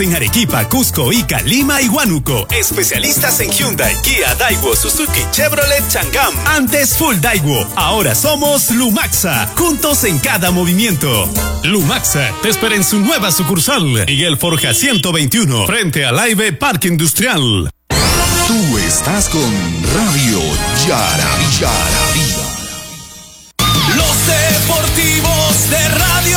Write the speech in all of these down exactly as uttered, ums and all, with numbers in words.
En Arequipa, Cusco, Ica, Lima y Huánuco. Especialistas en Hyundai, Kia, Daewoo, Suzuki, Chevrolet, Changam. Antes Full Daewoo, ahora somos Lumaxa. Juntos en cada movimiento. Lumaxa te espera en su nueva sucursal. Miguel Forja ciento veintiuno, frente al Live Parque Industrial. Tú estás con Radio Yaraví. Yaraví. Los deportivos de Radio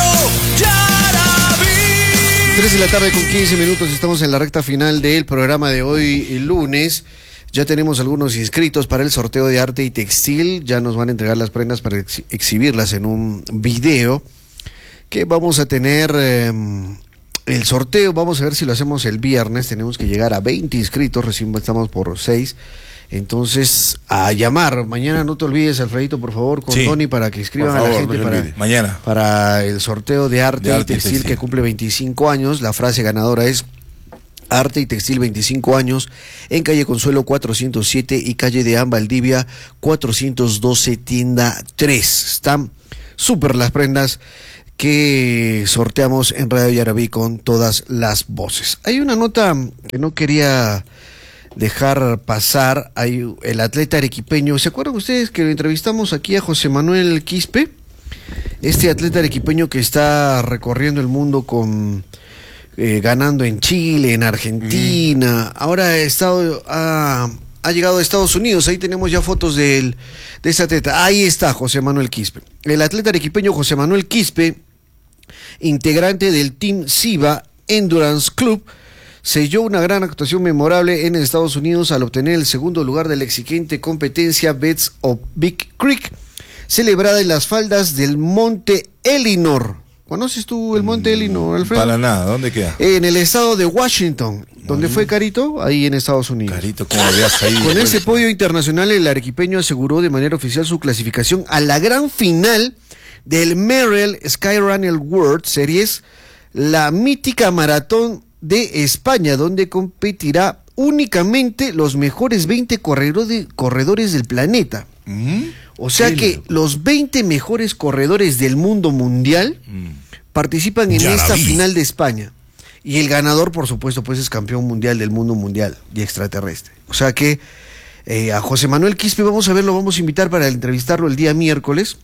Yaraví. tres de la tarde con quince minutos, estamos en la recta final del programa de hoy, el lunes. Ya tenemos algunos inscritos para el sorteo de arte y textil. Ya nos van a entregar las prendas para ex exhibirlas en un video que vamos a tener. Eh, el sorteo, vamos a ver si lo hacemos el viernes. Tenemos que llegar a veinte inscritos, recién estamos por seis. Entonces, a llamar. Mañana no te olvides, Alfredito, por favor, con sí, Tony, para que escriban favor, a la gente no para, mañana. para el sorteo de arte, de arte y textil, textil que cumple veinticinco años. La frase ganadora es Arte y Textil veinticinco años, en calle Consuelo cuatrocientos siete y calle de Amba Valdivia cuatrocientos doce, tienda tres. Están súper las prendas que sorteamos en Radio Yaraví con todas las voces. Hay una nota que no quería dejar pasar. Hay el atleta arequipeño. ¿Se acuerdan ustedes que lo entrevistamos aquí a José Manuel Quispe? Este atleta arequipeño que está recorriendo el mundo con eh, ganando en Chile, en Argentina. Mm. Ahora ha estado ha, ha llegado a Estados Unidos. Ahí tenemos ya fotos de él, de este atleta. Ahí está José Manuel Quispe. El atleta arequipeño José Manuel Quispe, integrante del Team Siva Endurance Club, selló una gran actuación memorable en Estados Unidos al obtener el segundo lugar de la exigente competencia Beds of Big Creek, celebrada en las faldas del Monte Elinor. ¿Conoces tú el Monte Elinor, Alfredo? Para nada, ¿dónde queda? En el estado de Washington. ¿Dónde uh-huh. fue Carito? Ahí en Estados Unidos. Carito, ¿cómo habías ahí? Con ese podio internacional, el arequipeño aseguró de manera oficial su clasificación a la gran final del Merrell Skyrunner World Series, la mítica maratón de España, donde competirá únicamente los mejores veinte corredores, corredores del planeta. Mm, o sea que loco. Los veinte mejores corredores del mundo mundial mm. participan en ya esta final de España. Y el ganador, por supuesto, pues es campeón mundial del mundo mundial y extraterrestre. O sea que eh, a José Manuel Quispe vamos a verlo, vamos a invitar para entrevistarlo el día miércoles.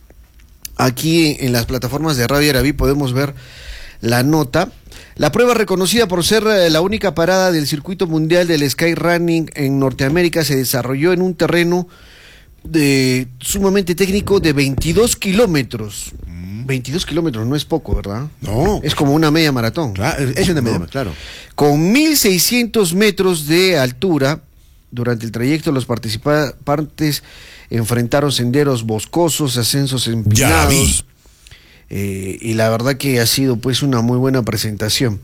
Aquí en las plataformas de Radio Yaraví podemos ver la nota. La prueba, reconocida por ser la única parada del circuito mundial del skyrunning en Norteamérica, se desarrolló en un terreno de, sumamente técnico de veintidós kilómetros. Mm. veintidós kilómetros no es poco, ¿verdad? No. Es como una media maratón. Claro, es una media, ¿no? Claro. Con mil seiscientos metros de altura. Durante el trayecto, los participantes enfrentaron senderos boscosos, ascensos empinados. Eh, y la verdad que ha sido pues una muy buena presentación.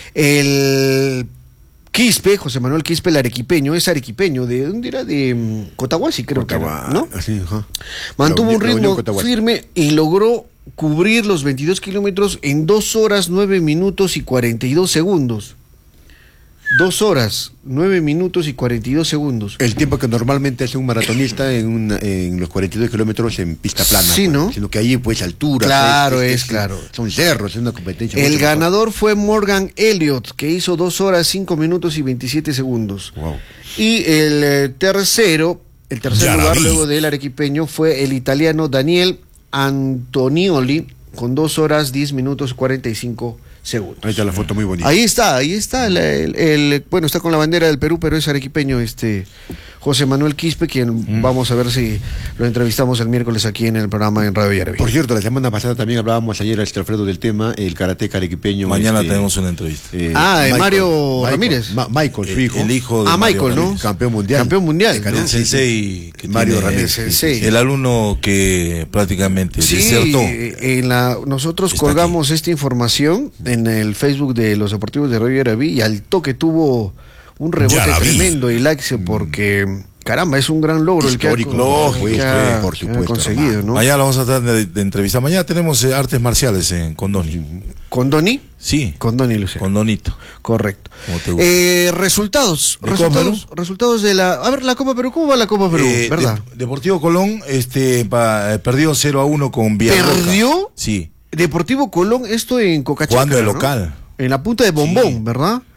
El Quispe, José Manuel Quispe, el arequipeño, es arequipeño, ¿de dónde era? De um, Cotahuasi, creo Cotahuasi, que era, ¿no? Sí, uh-huh. Mantuvo un ritmo firme y logró cubrir los veintidós kilómetros en dos horas, nueve minutos y cuarenta y dos segundos. Dos horas, nueve minutos y cuarenta y dos segundos. El tiempo que normalmente hace un maratonista en, una, en los cuarenta y dos kilómetros en pista plana. Sí, pues, ¿no? Sino que ahí pues altura. Claro, pues, es, es, es claro. Son cerros, es una competencia. El ganador mejor. Fue Morgan Elliott, que hizo dos horas, cinco minutos y veintisiete segundos. Wow. Y el eh, tercero, el tercer ya lugar luego del arequipeño fue el italiano Daniel Antonioli, con dos horas, diez minutos, cuarenta y cinco segundos. Ahí está la foto muy bonita. Ahí está, ahí está. El, el, el, bueno, está con la bandera del Perú, pero es arequipeño, este José Manuel Quispe, quien mm. vamos a ver si lo entrevistamos el miércoles aquí en el programa en Radio Yaraví. Por cierto, la semana pasada también hablábamos ayer, este Alfredo, del tema, el karateca arequipeño. Mañana este, tenemos una entrevista. Eh, ah, de Mario Michael, Ramírez. Ma Michael, su hijo. El, el hijo de Ah, Mario Michael, Ramírez. ¿no? Campeón mundial. Campeón mundial. El, el sensei que Mario tiene, Ramírez. El, sensei. el alumno que prácticamente sí, desertó. En la, nosotros Está colgamos aquí. esta información en el Facebook de los deportivos de Radio Yaraví y al toque tuvo un rebote Yaraví. tremendo y likes porque caramba, es un gran logro histórico, el que ha, lógico, que ha, por supuesto, que ha conseguido, ¿no? Mañana lo vamos a tratar de, de entrevistar. Mañana tenemos eh, artes marciales en Condoni. ¿Con Doni? Sí. Con Doni Lucero. Con Donito. Correcto. Como te gusta. Eh, resultados. ¿De Resultados, resultados de la. A ver, la Copa Perú. ¿Cómo va la Copa Perú? Eh, ¿Verdad? De, Deportivo Colón este, pa, eh, perdió cero a uno con Villarroca. ¿Perdió? Sí. Deportivo Colón, esto en Cocachaca. Jugando de ¿no? local. En la punta de Bombón, sí. ¿verdad?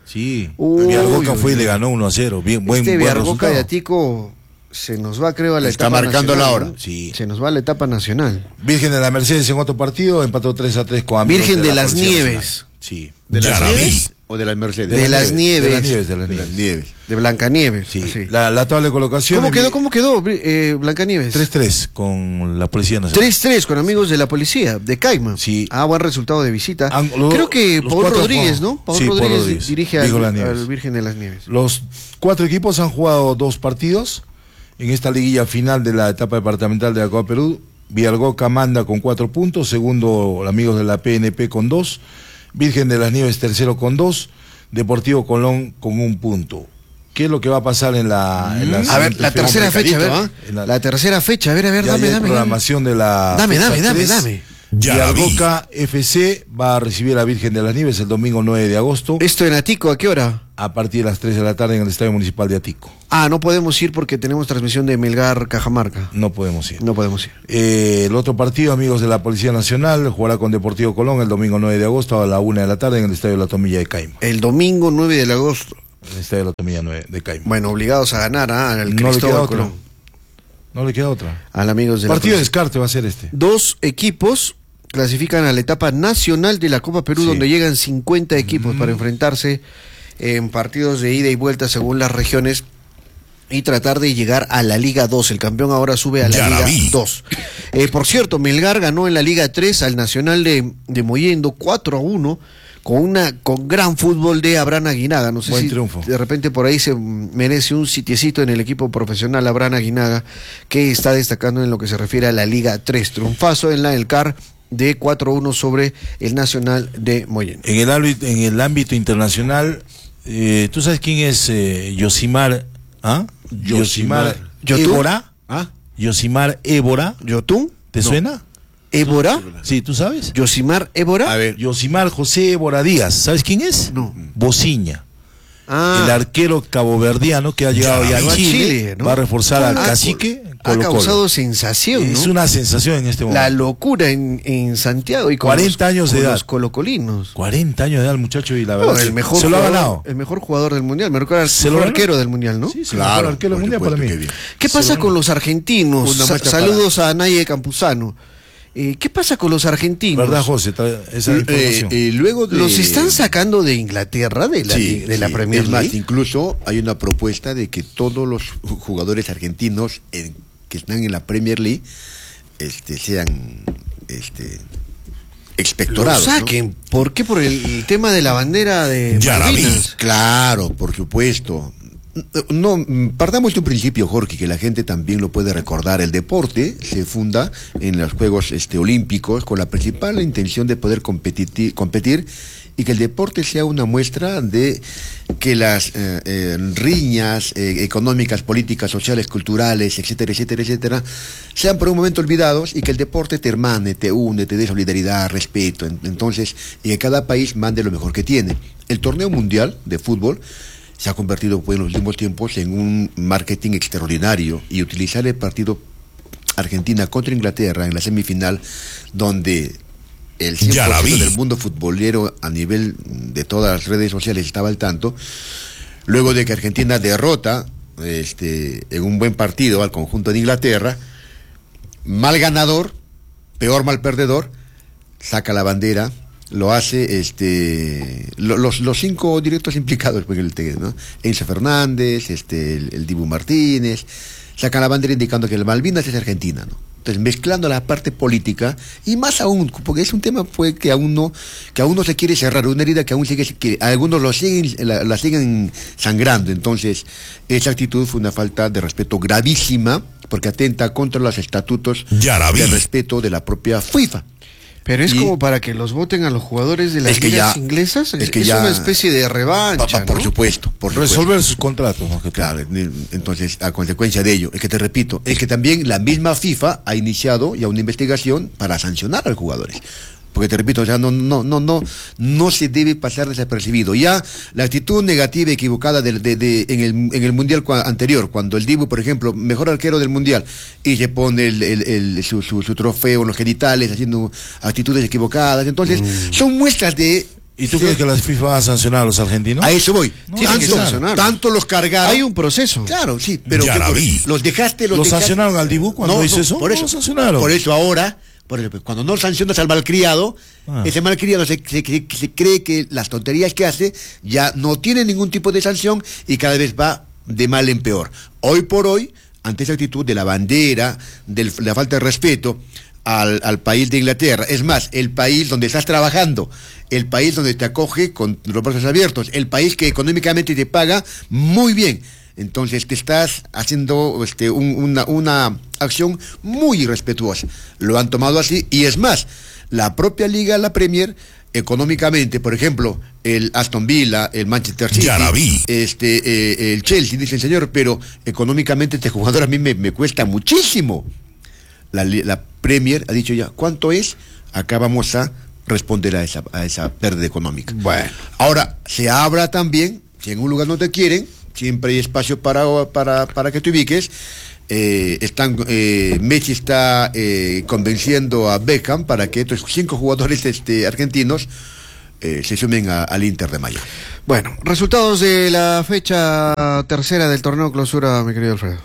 Sí. Uy, Villargoca fue y uy, le ganó uno a cero. Bien, buen, este buen Villargoca resultado. de Atico se nos va, creo, a la Está etapa marcando nacional, la hora. ¿no? Sí. Se nos va a la etapa nacional. Virgen de la Mercedes en otro partido empató tres a tres con Amigos Virgen de la las Policía Nieves. Nacional. Sí. ¿De las Yarabí. Nieves o de las Mercedes? De las De Nieves. las Nieves, de las De las Nieves. Nieves. De Blancanieves. Sí. Sí. La, la tabla de colocación. ¿Cómo quedó? ¿Cómo quedó, eh, Blancanieves? tres tres con la Policía Nacional. tres tres con Amigos de la Policía, de Caima. Sí. Ah, buen resultado de visita. Han- lo- Creo que los Paul cuatro Rodríguez, jugaron. ¿no? Paul Sí, Paul Rodríguez, Rodríguez. dirige Dijo al, las Nieves. al Virgen de las Nieves. Los cuatro equipos han jugado dos partidos en esta liguilla final de la etapa departamental de la Copa Perú. Villargoca manda con cuatro puntos, segundo Amigos de la P N P con dos, Virgen de las Nieves tercero con dos, Deportivo Colón con un punto. ¿Qué es lo que va a pasar en la, en la A ver, la tercera fecha, a ver. ¿ah? En la- La tercera fecha, a ver, a ver, Ya dame, hay dame. programación de la Dame, fecha dame, dame, tres. dame. Yarabí. Villargoca F C va a recibir a Virgen de las Nieves el domingo nueve de agosto Esto en Atico, ¿a qué hora? a partir de las tres de la tarde en el Estadio Municipal de Atico. Ah, no podemos ir porque tenemos transmisión de Melgar Cajamarca. No podemos ir. No podemos ir. Eh, el otro partido, Amigos de la Policía Nacional, jugará con Deportivo Colón el domingo nueve de agosto a la una de la tarde en el Estadio La Tomilla de Caima. El domingo nueve de agosto. En el Estadio La Tomilla nueve de Caima. Bueno, obligados a ganar, ¿ah? Al no le queda Cristóbal otra. Colón. No le queda otra. Al Amigos de la Partido de Policía. descarte va a ser este. Dos equipos clasifican a la etapa nacional de la Copa Perú, Sí. donde llegan cincuenta equipos para enfrentarse en partidos de ida y vuelta según las regiones y tratar de llegar a la Liga dos. El campeón ahora sube a la Yarabí. Liga dos. Eh, por cierto, Melgar ganó en la Liga tres al Nacional de, de Mollendo cuatro a uno con una con gran fútbol de Abraham Aguinaga. No sé Buen si triunfo. de repente por ahí se merece un sitiecito en el equipo profesional Abraham Aguinaga, que está destacando en lo que se refiere a la Liga tres. Triunfazo en la El C A R de cuatro a uno sobre el Nacional de Mollendo. En el ámbito, en el ámbito internacional, eh, ¿tú sabes quién es eh, Yosimar? ¿Ah? Yosimar ¿Yotún? Évora. ¿Ah? Yosimar Évora. ¿Yotún? ¿Te suena? ¿Évora? Sí, ¿tú sabes? ¿Yosimar Évora? A ver. Yosimar José Évora Díaz. ¿Sabes quién es? No. Bociña. Ah, El arquero caboverdiano que ha llegado ya, llegó a a Chile, Chile, ¿no? va a reforzar al Ah, cacique ha Colo-Colo. causado sensación, Es ¿no? una sensación en este momento. La locura en, en Santiago y con cuarenta los, años de con edad. los colocolinos. cuarenta años de edad el muchacho y la No, verdad el se- mejor se lo ha jugador, ganado. el mejor jugador del mundial, el mejor, Se lo mejor ganó. arquero del mundial, ¿no? Sí, sí, Claro, el mejor arquero por mundial supuesto para mí. que bien. ¿Qué Se pasa lo con ganó. los argentinos? Una Sa- muestra saludos a Naye Campuzano. Eh, ¿Qué pasa con los argentinos? ¿Verdad, José? Trae esa Eh, información. eh, luego de... ¿Los están sacando de Inglaterra, de la, Sí, de la sí. Premier Es más, League? incluso hay una propuesta de que todos los jugadores argentinos en- que están en la Premier League este, sean este, Lo expectorados. ¿no? saquen. ¿Por qué? Por el, el tema de la bandera de Yarabí. Malvinas. Claro, por supuesto. No, mm, partamos de un principio, Jorge, que la gente también lo puede recordar. El deporte se funda en los Juegos este, Olímpicos con la principal intención de poder competir, competir y que el deporte sea una muestra de que las eh, eh, riñas eh, económicas, políticas, sociales, culturales, etcétera, etcétera, etcétera, sean por un momento olvidados y que el deporte te hermane, te une, te dé solidaridad, respeto. En- Entonces, y que cada país mande lo mejor que tiene. El torneo mundial de fútbol se ha convertido pues, en los últimos tiempos en un marketing extraordinario y utilizar el partido Argentina contra Inglaterra en la semifinal donde el cien por ciento Yarabí. del mundo futbolero a nivel de todas las redes sociales estaba al tanto, luego de que Argentina derrota este, en un buen partido al conjunto de Inglaterra, mal ganador, peor mal perdedor, saca la bandera, lo hace este lo- los, los cinco directos implicados pues, en el T, ¿no? Enzo Fernández, este, el, el Dibu Martínez, sacan la bandera indicando que el Malvinas es Argentina, ¿no? Entonces mezclando la parte política y más aún, porque es un tema pues, que aún no, que aún no se quiere cerrar, una herida que aún sigue, que algunos lo siguen, la, la siguen sangrando. Entonces, esa actitud fue una falta de respeto gravísima, porque atenta contra los estatutos Yarabí. de respeto de la propia FIFA. Pero es Y- como para que los voten a los jugadores de las Es que ligas ya- inglesas. Es, es que es ya- una especie de revancha, Pa- pa- por ¿no? supuesto, por supuesto. Resolver sus contratos, más que todo. Claro, ni- entonces, a consecuencia de ello, es que te repito, es que también la misma FIFA ha iniciado ya una investigación para sancionar a los jugadores. Porque te repito, o sea, no, no, no, no, no se debe pasar desapercibido. Ya la actitud negativa, equivocada del- de, de- en, el, en el mundial cua- anterior, cuando el Dibu, por ejemplo, mejor arquero del mundial, y se pone el, el- el- su, su, su trofeo en los genitales, haciendo actitudes equivocadas. Entonces, son muestras de ¿Y tú sí. crees que la FIFA va a sancionar a los argentinos? A eso voy. No, tanto, tanto los cargaron. Hay un proceso. Claro, sí, pero ya la vi. los dejaste, los, ¿Los dejaste. sancionaron al Dibu cuando no, hizo no, eso? Por eso, no, sancionaron. Por eso ahora, por ejemplo, cuando no sancionas al malcriado, ah. ese malcriado se, se, se cree que las tonterías que hace ya no tiene ningún tipo de sanción y cada vez va de mal en peor. Hoy por hoy, ante esa actitud de la bandera, de la falta de respeto al, al país de Inglaterra, es más, el país donde estás trabajando, el país donde te acoge con los brazos abiertos, el país que económicamente te paga muy bien. Entonces te estás haciendo este, un, una, una acción muy irrespetuosa. Lo han tomado así y es más, la propia liga, la Premier, económicamente, por ejemplo, el Aston Villa, el Manchester City, ya la vi. Este, eh, el Chelsea, dice el señor, pero económicamente este jugador a mí me, me cuesta muchísimo. La, la Premier ha dicho ya, ¿cuánto es? Acá vamos a responder a esa, a esa pérdida económica. Bueno. Ahora, se abra también, si en un lugar no te quieren, siempre hay espacio para, para, para que te ubiques. Eh, están, eh, Messi está eh, convenciendo a Beckham para que estos cinco jugadores este, argentinos eh, se sumen a, al Inter de Miami. Bueno, resultados de la fecha tercera del torneo clausura, mi querido Alfredo.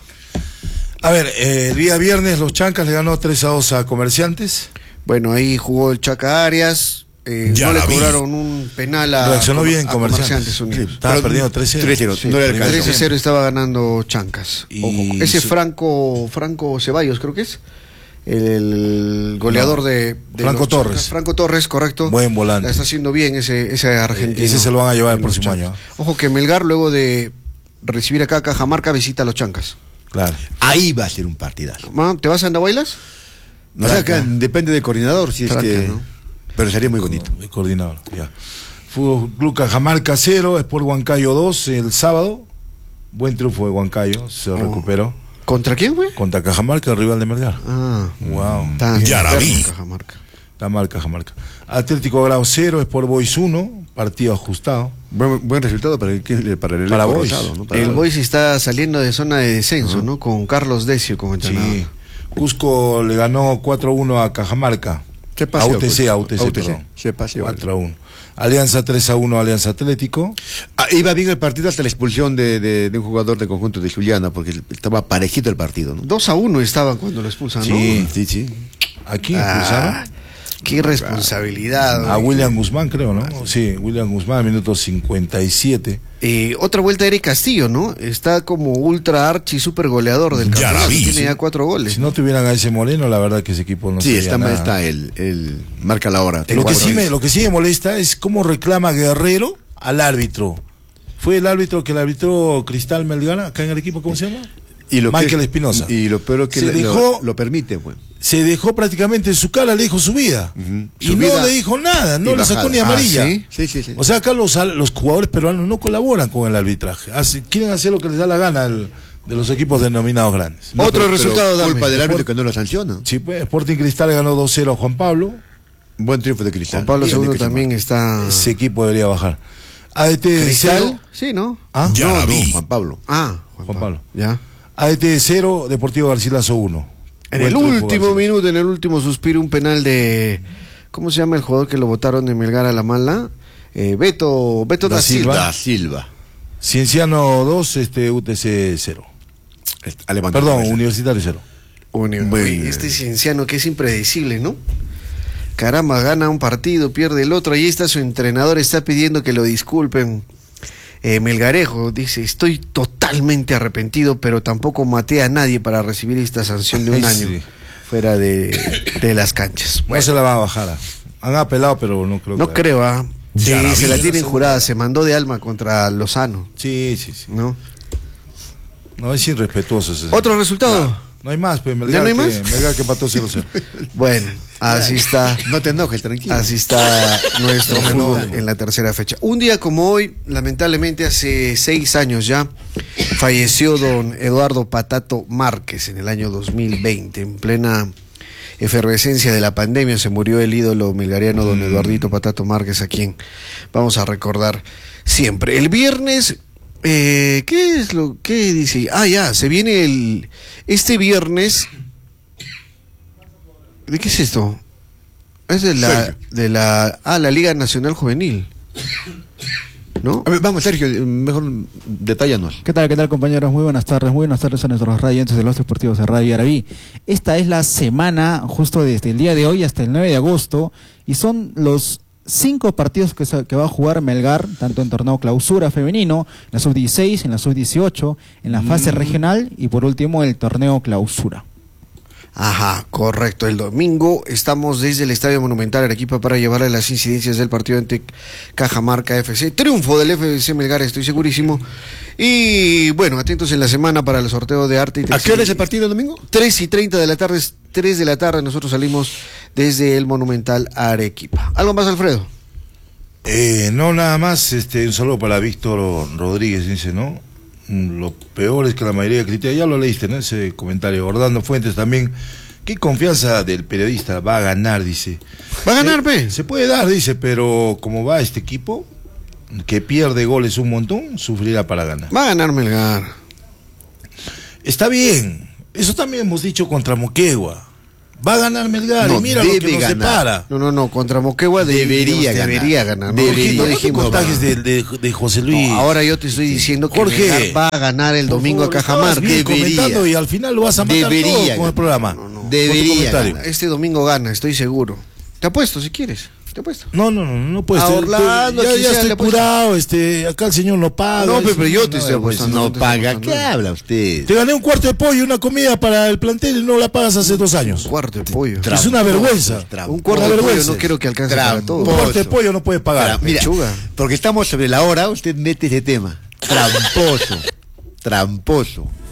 A ver, eh, el día viernes los Chancas le ganó tres a dos a Comerciantes. Bueno, ahí jugó el Chaca Arias. Eh, Ya no le la vi. cobraron un penal a, Reaccionó a, bien a Comerciantes. Unidos. Sí, estaba perdiendo tres cero. tres cero, Sí, no le alcanzó. tres a cero estaba ganando Chancas. Y Ojo, ese su- Franco Franco Ceballos, creo que es el, el goleador No, de, de Franco los Torres. Chancas. Franco Torres, correcto. Buen volante. La está haciendo bien ese, ese argentino. Ese se lo van a llevar el Los próximo Chancas. año. Ojo que Melgar, luego de recibir acá a Cajamarca, visita a los Chancas. Claro. Ahí va a ser un partidazo. Ma, ¿te vas a Andahuaylas? O sea, acá depende del coordinador, si es Tranca, que... ¿no? Pero sería muy bonito. El coordinador, ya. Fútbol Club Cajamarca cero, Sport Huancayo dos el sábado. Buen triunfo de Huancayo, se Oh. recuperó. ¿Contra quién, güey? Contra Cajamarca, el rival de Melgar. Ah, Wow. está Ya la enfermo vi. Cajamarca. Está mal Cajamarca. Atlético Grau cero, Sport Boys uno, partido ajustado. Buen, buen resultado para el, para el Para elenco Boys. rosado, ¿no? Para El Boys. Boys está saliendo de zona de descenso, ¿no? Con Carlos Decio como entrenador. Sí. Cusco le ganó cuatro a uno a Cajamarca. Se A paseó, U T C, pues. a U T C, A U T C, perdón. se paseó. cuatro a uno. Alianza tres a uno, Alianza Atlético. Ah, iba bien el partido hasta la expulsión de, de, de un jugador del conjunto de Juliana, porque estaba parejito el partido, ¿no? dos a uno estaban cuando lo expulsan, ¿no? Sí. Sí, sí. Aquí Ah, expulsaron qué irresponsabilidad. a güey. William Guzmán, creo, ¿no? Sí, William Guzmán, minuto cincuenta y siete. Eh, otra vuelta de Eric Castillo, ¿no? Está como ultra archi super goleador del Ya la campeonato. vi, Tiene sí. ya cuatro goles. Si no tuvieran a ese Moreno, la verdad que ese equipo no Sí, sería está, nada. está el, el marca la hora. Lo Tengo que, cuatro sí me, goles. lo que sí me molesta es cómo reclama Guerrero al árbitro. Fue el árbitro que le arbitró Cristal Melgar acá en el equipo, ¿cómo se llama? Y lo Michael que- Espinosa. Y lo peor es que Se le- dejó- lo, lo permite, pues. Se dejó prácticamente en su cara, le dijo su vida. Ujú. Y Su no vida le dijo nada, no y le sacó bajada. ni Ah, amarilla. ¿sí? Sí, sí, sí. O sea, acá los, los jugadores peruanos no colaboran con el arbitraje. Hace- quieren hacer lo que les da la gana al- de los equipos denominados grandes. No, Otro pero- pero resultado, dame. culpa del árbitro que no lo sanciona. Sí, pues, Sporting Cristal ganó dos cero a Juan Pablo. Buen triunfo de Cristal. Juan Pablo Bien de segundo Cristal. también está... Ese equipo debería bajar. A D T de ¿Cristal? cero. Sí, ¿no? ¿Ah? Ya No, la no, vi. Juan Pablo. Ah, Juan Pablo. Ya. A D T de cero, Deportivo Garcilaso uno. En Buen el triunfo, último Garcilaso. minuto, en el último suspiro, un penal de... ¿Cómo se llama el jugador que lo votaron de Melgar a la mala? Eh, Beto, Beto Da da Silva. Silva. Da Silva. Cienciano dos, este, U T C cero. Ha levantado Perdón, cabeza. Universitario cero. Uni- Buen- Uy, este cienciano que es impredecible, ¿no? Caramba, gana un partido, pierde el otro. Ahí está su entrenador, está pidiendo que lo disculpen. Eh, Melgarejo dice, estoy totalmente arrepentido, pero tampoco maté a nadie para recibir esta sanción de un Ay, año sí. fuera de, de las canchas. No se la van a bajar. ah. Han apelado, pero no creo No que... creo, ¿ah? Sí, Ya la se vi. la tienen jurada, se mandó de alma contra Lozano, Sí, sí, sí. ¿no? No, es irrespetuoso ese. ¿Otro resultado? No hay más, pues. ¿Ya Melgar no hay que, más? Melgar que pató cero cero. Bueno, así está. No te enojes, tranquilo. Así está nuestro fútbol en la tercera fecha. Un día como hoy, lamentablemente hace seis años ya, falleció don Eduardo Patato Márquez en el año dos mil veinte, en plena efervescencia de la pandemia. Se murió el ídolo melgariano don Eduardito Patato Márquez, a quien vamos a recordar siempre. El viernes, eh, ¿qué es lo que dice? Ah, ya, se viene el este viernes. ¿De qué es esto? Es de la, Sueño. de la, ah, la Liga Nacional Juvenil. ¿No? A ver, vamos, Sergio, mejor detállanos. ¿Qué tal, qué tal, compañeros? Muy buenas tardes, muy buenas tardes a nuestros radiantes de los deportivos de Radio Yarabí. Esta es la semana, justo desde el día de hoy hasta el nueve de agosto, y son los cinco partidos que, se, que va a jugar Melgar, tanto en torneo clausura femenino, en la sub dieciséis, en la sub dieciocho, en la fase mm. regional y por último el torneo clausura. Ajá, correcto. El domingo estamos desde el Estadio Monumental Arequipa para llevarle las incidencias del partido ante Cajamarca F C. Triunfo del F C Melgar, estoy segurísimo. Y bueno, atentos en la semana para el sorteo de arte y textil. ¿A qué hora es el partido el domingo? tres y treinta de la tarde, tres de la tarde. Nosotros salimos desde el Monumental Arequipa. ¿Algo más, Alfredo? Eh, no, nada más. Este, un saludo para Víctor Rodríguez, dice, ¿no? Lo peor es que la mayoría critica, ya lo leíste, ¿no? Ese comentario. Orlando Fuentes también, qué confianza del periodista, va a ganar, dice. Va a ganar, pe. Eh, se puede dar, dice, pero como va este equipo, que pierde goles un montón, sufrirá para ganar. Va a ganar Melgar. Está bien, eso también hemos dicho contra Moquegua. Va a ganar Melgar, no, y mira lo que nos separa. No, no, no, contra Moquegua de, debería, digamos, ganar. debería ganar. ¿No? Debería, no dijimos contagios de, de, de José Luis. No, ahora yo te estoy diciendo que Jorge, Melgar va a ganar el domingo favor, a Cajamarca. Debería. Y al final lo vas a matar debería todo ganar. con el programa. No, no, debería ganar. Este domingo gana, estoy seguro. Te apuesto si quieres. Te apuesto. No, no, no, no puedes. A Orlando, ya, ya estoy apuesto. curado, este, acá el señor no paga. No, pero, pero yo no, te estoy apostando. No, no paga, ¿qué habla usted? Te gané un cuarto de pollo y una comida para el plantel y no la pagas hace dos años. Un cuarto de pollo. Tramposo, es una vergüenza. Un cuarto de pollo no quiero que alcance para todo. Un cuarto de pollo no puede pagar. Mira, porque estamos sobre la hora, usted mete ese tema. Tramposo. Tramposo.